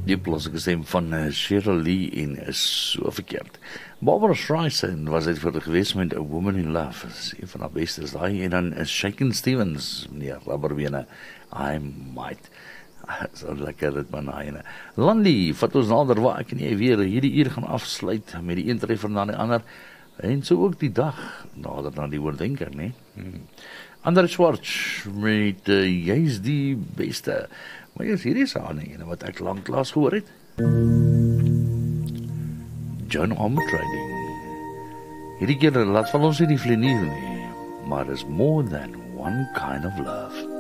Die plaaslike stem van Cheryl Lee en is so verkeerd. Barbara Streisand was dit vir gewees met A Woman in Love. Is een van haar bestes daai. En dan is Shakin' Stevens, meneer Rubberbene, I Might. So lekker dit man daai ene. Landy, vat ons nader waar ek en jy weer hierdie uur gaan afsluit met die een treffer na die ander. En so ook die dag nader na die oordenker, né? Ander Schwartz met jy's die beste. Maar eers hierdie is aan ene wat ek lanklaas gehoor het. John Armstrong. Hierdie keer laat van ons nie die vlenier nie, maar is more than one kind of love.